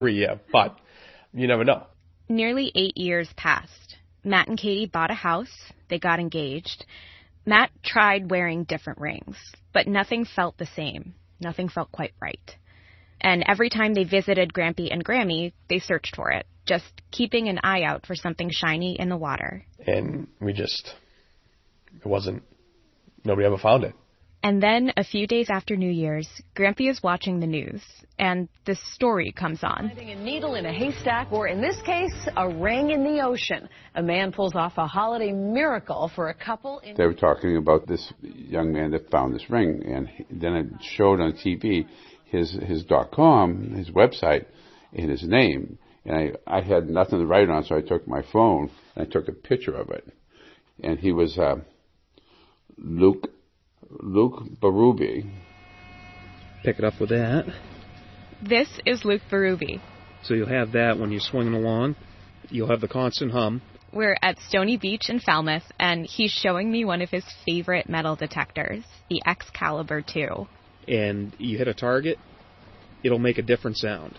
Yeah, but you never know. Nearly 8 years passed. Matt and Katie bought a house. They got engaged. Matt tried wearing different rings, but nothing felt the same. Nothing felt quite right. And every time they visited Grampy and Grammy, they searched for it, just keeping an eye out for something shiny in the water. And nobody ever found it. And then, a few days after New Year's, Grampy is watching the news, and this story comes on. Finding a needle in a haystack, or in this case, a ring in the ocean. A man pulls off a holiday miracle for a couple. They were talking about this young man that found this ring, and then it showed on TV his .com, his website, and his name. And I had nothing to write on, so I took my phone and I took a picture of it. And he was Luke Berube. Pick it up with that. This is Luke Berube. So you'll have that when you're swinging along. You'll have the constant hum. We're at Stony Beach in Falmouth, and he's showing me one of his favorite metal detectors, the Excalibur 2. And you hit a target, it'll make a different sound.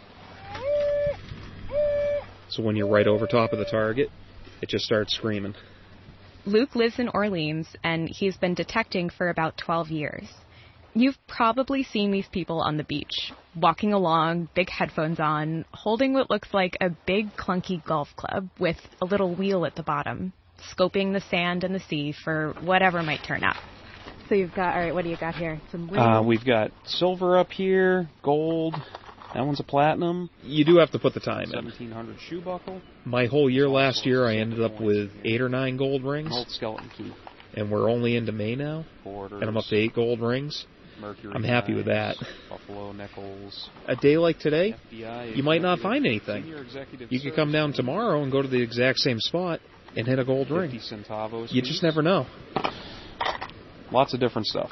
So when you're right over top of the target, it just starts screaming. Luke lives in Orleans, and he's been detecting for about 12 years. You've probably seen these people on the beach, walking along, big headphones on, holding what looks like a big clunky golf club with a little wheel at the bottom, scoping the sand and the sea for whatever might turn up. So you've got, all right, what do you got here? Some we've got silver up here, gold. That one's a platinum. You do have to put the time in. 1700 shoe buckle. My whole year last year, I ended up with 8 or 9 gold rings. Old skeleton key. And we're only into May now. Borders, and I'm up to 8 gold rings. Mercury I'm happy with that. Buffalo nickels. A day like today, FBI you might not find anything. You could come down tomorrow and go to the exact same spot and hit a gold ring. You just never know. Lots of different stuff.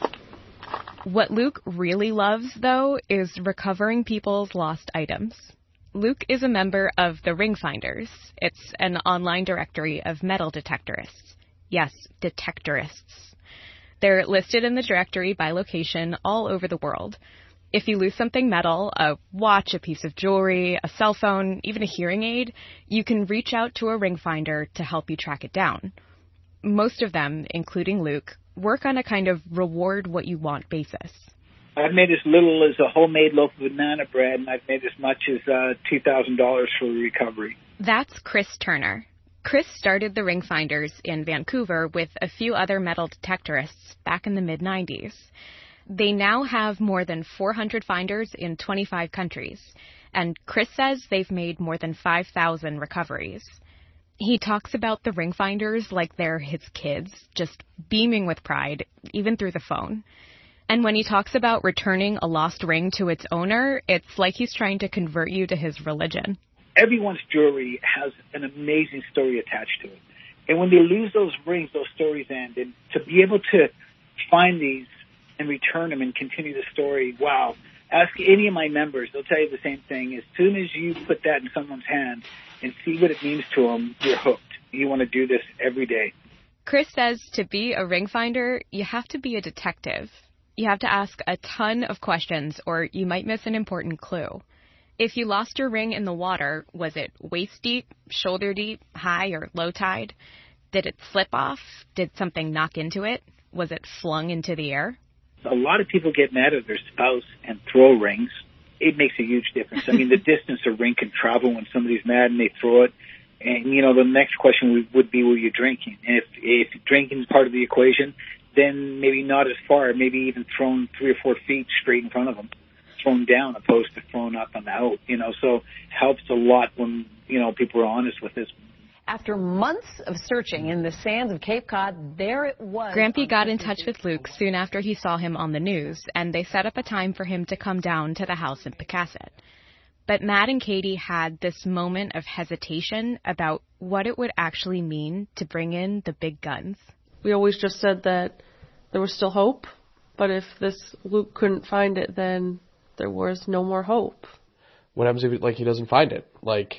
What Luke really loves, though, is recovering people's lost items. Luke is a member of the Ring Finders. It's an online directory of metal detectorists. Yes, detectorists. They're listed in the directory by location all over the world. If you lose something metal, a watch, a piece of jewelry, a cell phone, even a hearing aid, you can reach out to a ring finder to help you track it down. Most of them, including Luke, work on a kind of reward-what-you-want basis. I've made as little as a homemade loaf of banana bread, and I've made as much as $2,000 for recovery. That's Chris Turner. Chris started the Ring Finders in Vancouver with a few other metal detectorists back in the mid-90s. They now have more than 400 finders in 25 countries, and Chris says they've made more than 5,000 recoveries. He talks about the Ring Finders like they're his kids, just beaming with pride, even through the phone. And when he talks about returning a lost ring to its owner, it's like he's trying to convert you to his religion. Everyone's jewelry has an amazing story attached to it. And when they lose those rings, those stories end. And to be able to find these and return them and continue the story, wow. Ask any of my members, they'll tell you the same thing. As soon as you put that in someone's hand and see what it means to them, you're hooked. You want to do this every day. Chris says to be a ring finder, you have to be a detective. You have to ask a ton of questions or you might miss an important clue. If you lost your ring in the water, was it waist deep, shoulder deep, high or low tide? Did it slip off? Did something knock into it? Was it flung into the air? A lot of people get mad at their spouse and throw rings. It makes a huge difference. I mean, the distance a ring can travel when somebody's mad and they throw it. And, you know, the next question would be, were you drinking? And if drinking is part of the equation, then maybe not as far, maybe even thrown 3 or 4 feet straight in front of them. Thrown down opposed to thrown up and out, you know, so it helps a lot when, you know, people are honest with this. After months of searching in the sands of Cape Cod, there it was. Grampy got in touch with Luke soon after he saw him on the news, and they set up a time for him to come down to the house in Picasset. But Matt and Katie had this moment of hesitation about what it would actually mean to bring in the big guns. We always just said that there was still hope, but if this Luke couldn't find it, then there was no more hope. What happens if he doesn't find it?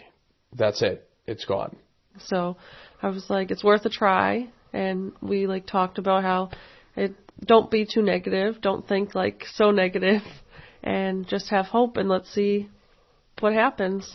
That's it. It's gone. So I was like, it's worth a try. And we talked about how don't be too negative. Don't think so negative and just have hope and let's see what happens.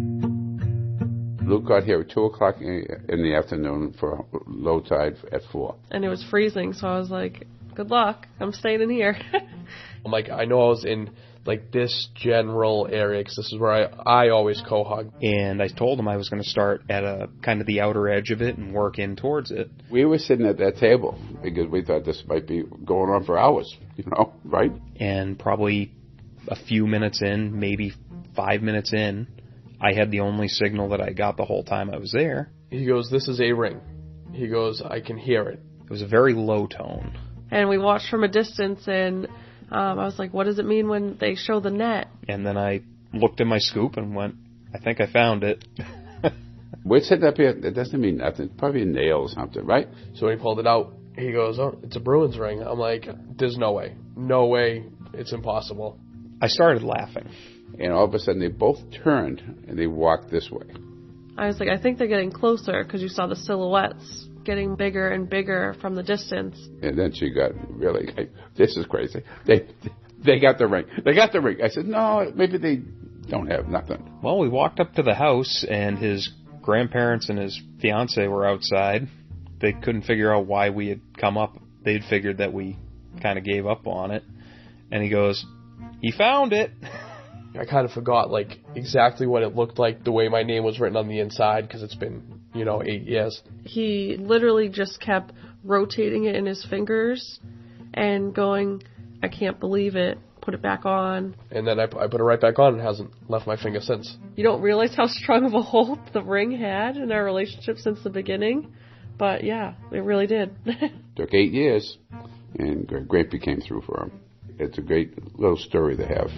Luke got here at 2 o'clock in the afternoon for low tide at 4. And it was freezing, so I was like, good luck. I'm staying in here. I'm like, I know I was in like this general area because this is where I always quahog. And I told him I was going to start at a kind of the outer edge of it and work in towards it. We were sitting at that table because we thought this might be going on for hours, right? And probably a few minutes in, maybe 5 minutes in, I had the only signal that I got the whole time I was there. He goes, this is a ring. He goes, I can hear it. It was a very low tone. And we watched from a distance, and I was like, what does it mean when they show the net? And then I looked in my scoop and went, I think I found it. We're sitting up here. It doesn't mean nothing. Probably a nail or something, right? So when he pulled it out, he goes, oh, it's a Bruins ring. I'm like, there's no way. No way. It's impossible. I started laughing. And all of a sudden, they both turned and they walked this way. I was like, I think they're getting closer because you saw the silhouettes getting bigger and bigger from the distance. And then she got really, like, this is crazy. They got the ring. They got the ring. I said, no, maybe they don't have nothing. Well, we walked up to the house, and his grandparents and his fiancée were outside. They couldn't figure out why we had come up. They'd figured that we kind of gave up on it. And he goes, he found it. I kind of forgot, like, exactly what it looked like, the way my name was written on the inside, because it's been, 8 years. He literally just kept rotating it in his fingers and going, I can't believe it, put it back on. And then I put it right back on and it hasn't left my finger since. You don't realize how strong of a hold the ring had in our relationship since the beginning, but yeah, it really did. Took 8 years, and Grampy came through for him. It's a great little story they have.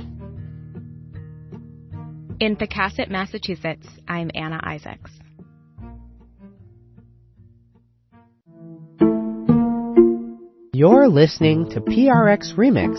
In Pecasset, Massachusetts, I'm Anna Isaacs. You're listening to PRX Remix.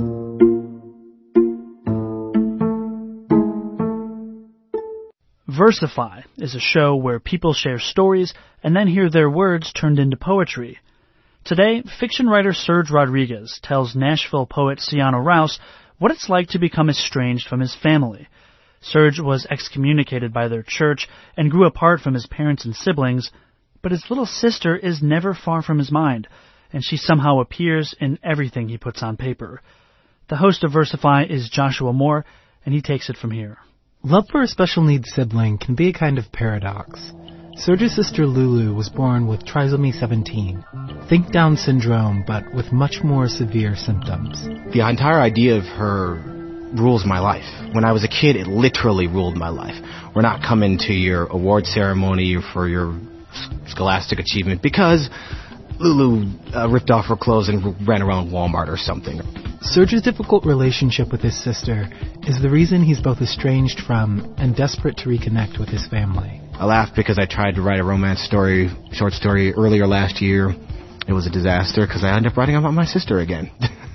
Versify is a show where people share stories and then hear their words turned into poetry. Today, fiction writer Serge Rodriguez tells Nashville poet Ciano Rouse what it's like to become estranged from his family. Serge was excommunicated by their church and grew apart from his parents and siblings, but his little sister is never far from his mind, and she somehow appears in everything he puts on paper. The host of Versify is Joshua Moore, and he takes it from here. Love for a special needs sibling can be a kind of paradox. Serge's sister Lulu was born with trisomy 17. Think Down syndrome, but with much more severe symptoms. The entire idea of her rules my life. When I was a kid, it literally ruled my life. We're not coming to your award ceremony for your scholastic achievement because Lulu ripped off her clothes and ran around Walmart or something. Serge's difficult relationship with his sister is the reason he's both estranged from and desperate to reconnect with his family. I laugh because I tried to write a short story earlier last year. It was a disaster because I ended up writing about my sister again.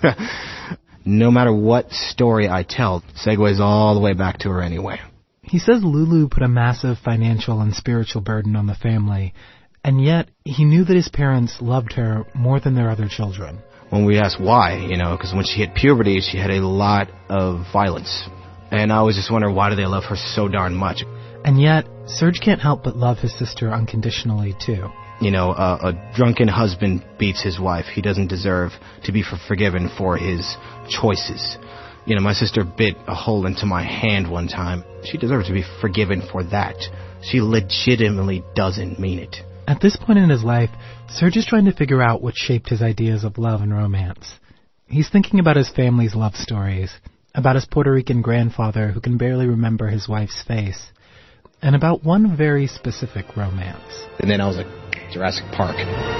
No matter what story I tell, segues all the way back to her anyway. He says Lulu put a massive financial and spiritual burden on the family, and yet he knew that his parents loved her more than their other children. When we asked why, because when she hit puberty, she had a lot of violence. And I always just wonder, why do they love her so darn much? And yet, Serge can't help but love his sister unconditionally, too. A drunken husband beats his wife. He doesn't deserve to be forgiven for his choices. My sister bit a hole into my hand one time. She deserves to be forgiven for that. She legitimately doesn't mean it. At this point in his life, Serge is trying to figure out what shaped his ideas of love and romance. He's thinking about his family's love stories, about his Puerto Rican grandfather who can barely remember his wife's face, and about one very specific romance. And then I was like, Jurassic Park.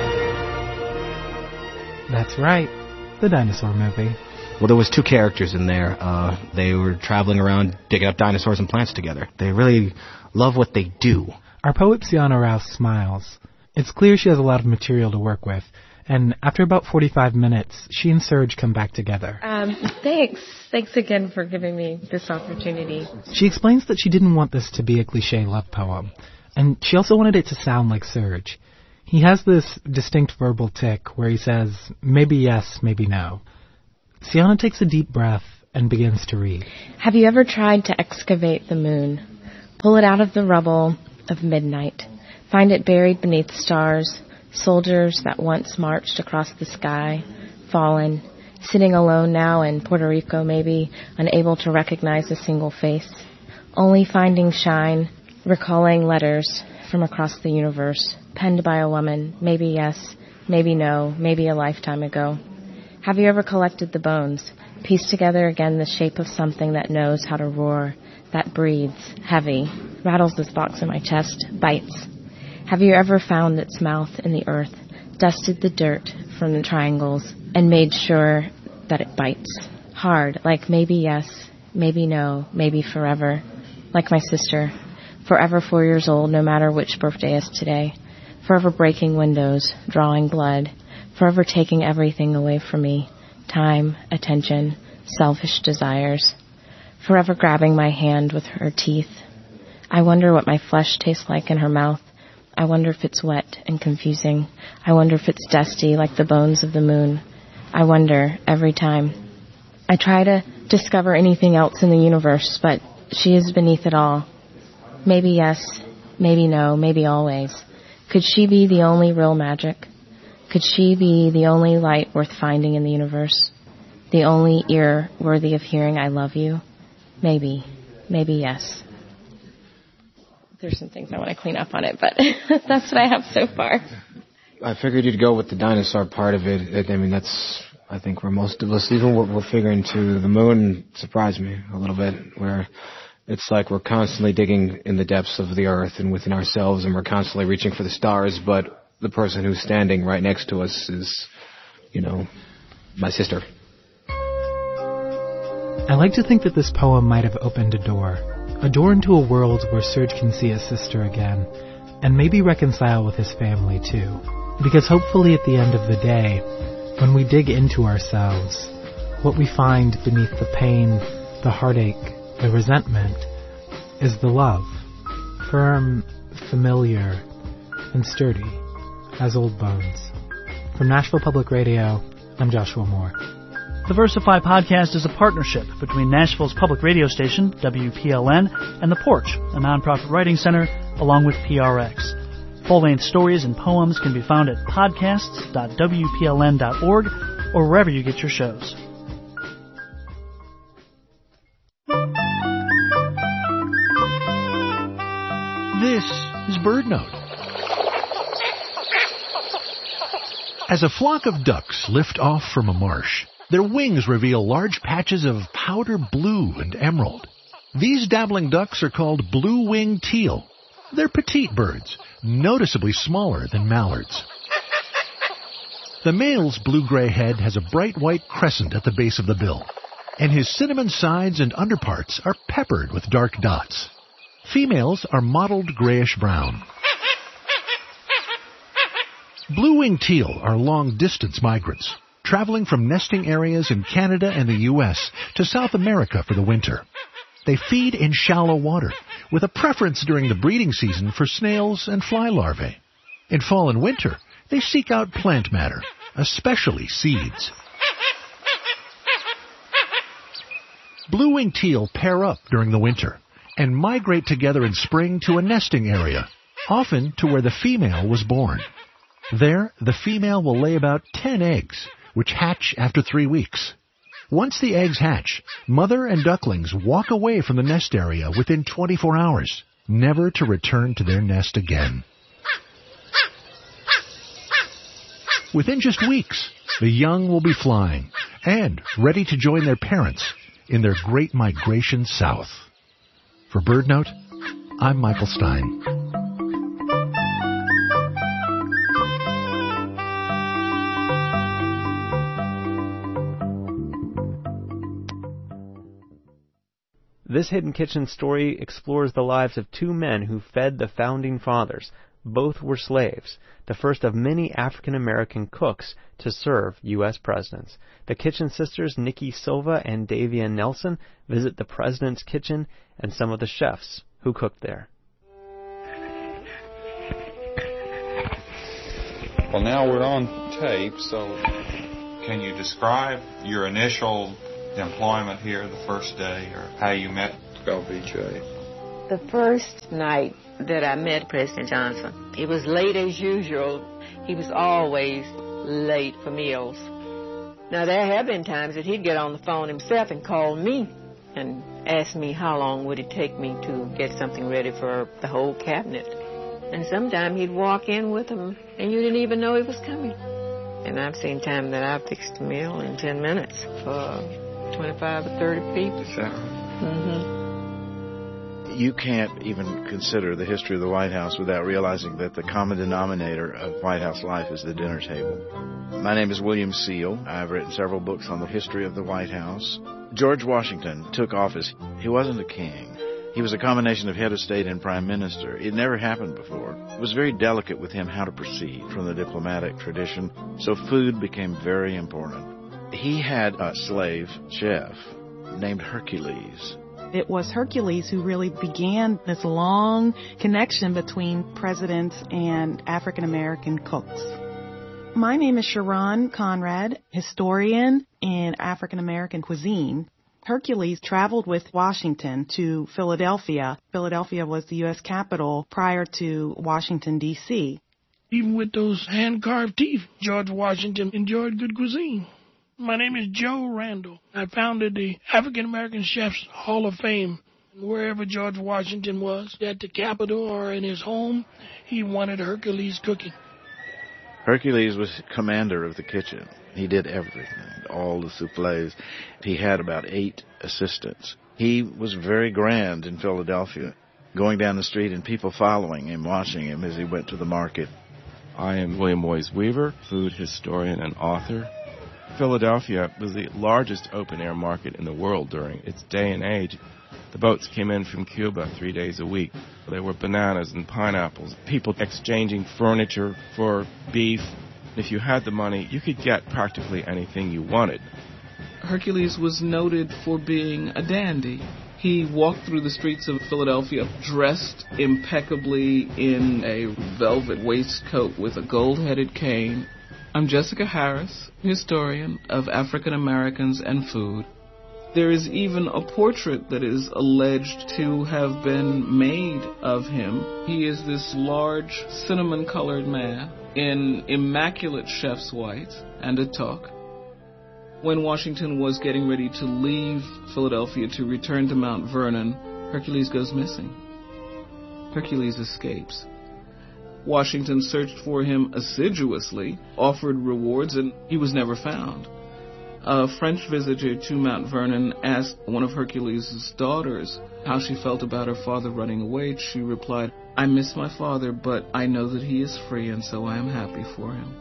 That's right, the dinosaur movie. Well, there was 2 characters in there. They were traveling around digging up dinosaurs and plants together. They really love what they do. Our poet Ciano Rouse smiles. It's clear she has a lot of material to work with, and after about 45 minutes, she and Serge come back together. Thanks. Thanks again for giving me this opportunity. She explains that she didn't want this to be a cliché love poem, and she also wanted it to sound like Serge. He has this distinct verbal tic where he says, maybe yes, maybe no. Ciano takes a deep breath and begins to read. Have you ever tried to excavate the moon? Pull it out of the rubble of midnight. Find it buried beneath stars, soldiers that once marched across the sky, fallen, sitting alone now in Puerto Rico maybe, unable to recognize a single face, only finding shine, recalling letters from across the universe, penned by a woman, maybe yes, maybe no, maybe a lifetime ago. Have you ever collected the bones, pieced together again the shape of something that knows how to roar, that breathes, heavy, rattles this box in my chest, bites? Have you ever found its mouth in the earth, dusted the dirt from the triangles, and made sure that it bites? Hard, like maybe yes, maybe no, maybe forever. Like my sister, forever 4 years old, no matter which birthday is today. Forever breaking windows, drawing blood, forever taking everything away from me. Time, attention, selfish desires. Forever grabbing my hand with her teeth. I wonder what my flesh tastes like in her mouth. I wonder if it's wet and confusing. I wonder if it's dusty like the bones of the moon. I wonder every time. I try to discover anything else in the universe, but she is beneath it all. Maybe yes, maybe no, maybe always. Could she be the only real magic? Could she be the only light worth finding in the universe? The only ear worthy of hearing I love you? Maybe. Maybe yes. There's some things I want to clean up on it, but that's what I have so far. I figured you'd go with the dinosaur part of it. I mean, that's, I think, where most of us, even what we're figuring to the moon, surprised me a little bit, where it's like we're constantly digging in the depths of the earth and within ourselves, and we're constantly reaching for the stars, but the person who's standing right next to us is, my sister. I like to think that this poem might have opened a door into a world where Serge can see his sister again, and maybe reconcile with his family too. Because hopefully at the end of the day, when we dig into ourselves, what we find beneath the pain, the heartache, the resentment, is the love. Firm, familiar, and sturdy, as old bones. From Nashville Public Radio, I'm Joshua Moore. The Versify podcast is a partnership between Nashville's public radio station, WPLN, and The Porch, a nonprofit writing center, along with PRX. Full-length stories and poems can be found at podcasts.wpln.org or wherever you get your shows. This is BirdNote. As a flock of ducks lift off from a marsh, their wings reveal large patches of powder blue and emerald. These dabbling ducks are called blue-winged teal. They're petite birds, noticeably smaller than mallards. The male's blue-gray head has a bright white crescent at the base of the bill, and his cinnamon sides and underparts are peppered with dark dots. Females are mottled grayish-brown. Blue-winged teal are long-distance migrants, traveling from nesting areas in Canada and the U.S. to South America for the winter. They feed in shallow water, with a preference during the breeding season for snails and fly larvae. In fall and winter, they seek out plant matter, especially seeds. Blue-winged teal pair up during the winter and migrate together in spring to a nesting area, often to where the female was born. There, the female will lay about 10 eggs, which hatch after 3 weeks. Once the eggs hatch, mother and ducklings walk away from the nest area within 24 hours, never to return to their nest again. Within just weeks, the young will be flying and ready to join their parents in their great migration south. For BirdNote, I'm Michael Stein. This Hidden Kitchen story explores the lives of two men who fed the Founding Fathers. Both were slaves, the first of many African-American cooks to serve U.S. presidents. The Kitchen sisters, Nikki Silva and Davian Nelson, visit the president's kitchen and some of the chefs who cooked there. Well, now we're on tape, so can you describe your initial employment here the first day, or how you met LBJ? The first night that I met President Johnson, it was late as usual. He was always late for meals. Now, there have been times that he'd get on the phone himself and call me and ask me how long would it take me to get something ready for the whole cabinet. And sometimes he'd walk in with them, and you didn't even know he was coming. And I've seen time that I fixed a meal in 10 minutes for 25 or 30 people. You can't even consider the history of the White House without realizing that the common denominator of White House life is the dinner table. My name is William Seal. I've written several books on the history of the White House. George Washington took office. He wasn't a king. He was a combination of head of state and prime minister. It never happened before. It was very delicate with him how to proceed from the diplomatic tradition, so food became very important. He had a slave chef named Hercules. It was Hercules who really began this long connection between presidents and African American cooks. My name is Sharon Conrad, historian in African American cuisine. Hercules traveled with Washington to Philadelphia. Philadelphia was the U.S. capital prior to Washington, D.C. Even with those hand-carved teeth, George Washington enjoyed good cuisine. My name is Joe Randall. I founded the African American Chefs Hall of Fame. Wherever George Washington was, at the Capitol or in his home, he wanted Hercules cooking. Hercules was commander of the kitchen. He did everything, all the soufflés. He had about 8 assistants. He was very grand in Philadelphia, going down the street and people following him, watching him as he went to the market. I am William Boyes Weaver, food historian and author. Philadelphia was the largest open-air market in the world during its day and age. The boats came in from Cuba 3 days a week. There were bananas and pineapples, people exchanging furniture for beef. If you had the money, you could get practically anything you wanted. Hercules was noted for being a dandy. He walked through the streets of Philadelphia dressed impeccably in a velvet waistcoat with a gold-headed cane. I'm Jessica Harris, historian of African Americans and food. There is even a portrait that is alleged to have been made of him. He is this large, cinnamon-colored man in immaculate chef's white and a toque. When Washington was getting ready to leave Philadelphia to return to Mount Vernon, Hercules goes missing. Hercules escapes. Washington searched for him assiduously, offered rewards, and he was never found. A French visitor to Mount Vernon asked one of Hercules' daughters how she felt about her father running away. She replied, "I miss my father, but I know that he is free, and so I am happy for him."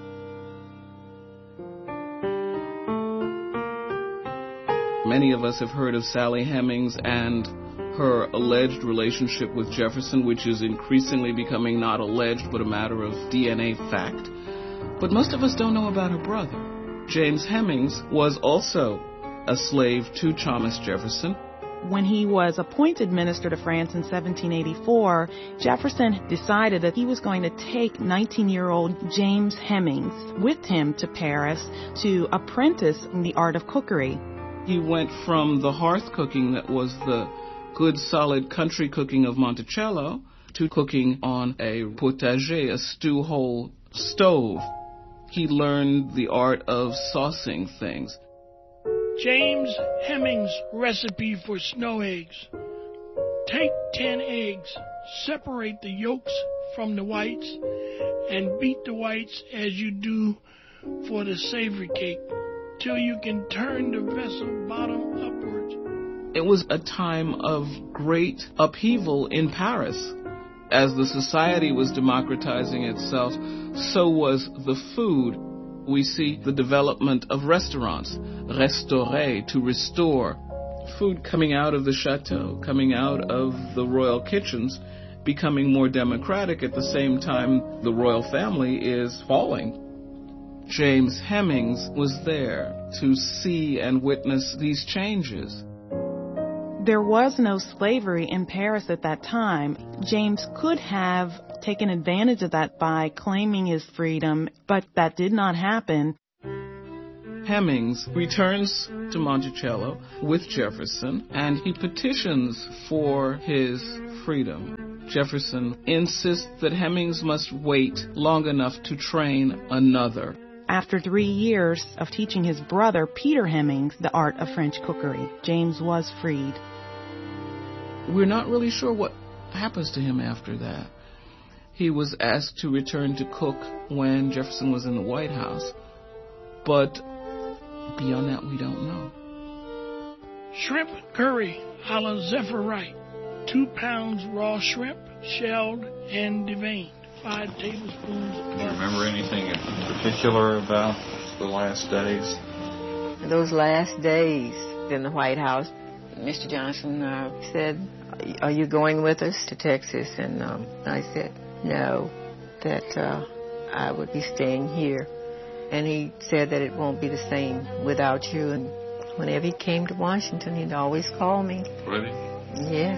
Many of us have heard of Sally Hemings and her alleged relationship with Jefferson, which is increasingly becoming not alleged but a matter of DNA fact. But most of us don't know about her brother. James Hemings was also a slave to Thomas Jefferson. When he was appointed minister to France in 1784, Jefferson decided that he was going to take 19-year-old James Hemings with him to Paris to apprentice in the art of cookery. He went from the hearth cooking that was the good, solid country cooking of Monticello to cooking on a potager, a stew hole stove. He learned the art of saucing things. James Hemings' recipe for snow eggs. Take 10 eggs, separate the yolks from the whites, and beat the whites as you do for the savory cake, till you can turn the vessel bottom upwards. It was a time of great upheaval in Paris. As the society was democratizing itself, so was the food. We see the development of restaurants, restaurer, to restore. Food coming out of the chateau, coming out of the royal kitchens, becoming more democratic. At the same time, the royal family is falling. James Hemings was there to see and witness these changes. There was no slavery in Paris at that time. James could have taken advantage of that by claiming his freedom, but that did not happen. Hemings returns to Monticello with Jefferson, and he petitions for his freedom. Jefferson insists that Hemings must wait long enough to train another. After 3 years of teaching his brother, Peter Hemings, the art of French cookery, James was freed. We're not really sure what happens to him after that. He was asked to return to cook when Jefferson was in the White House, but beyond that, we don't know. Shrimp curry a la Zephyr Wright. 2 pounds raw shrimp, shelled and deveined. 5 tablespoons of Do you remember anything in particular about the last days? Those last days in the White House, Mr. Johnson said, "Are you going with us to Texas?" And I said, "No, that I would be staying here." And he said that it won't be the same without you. And whenever he came to Washington, he'd always call me. Really? Yes.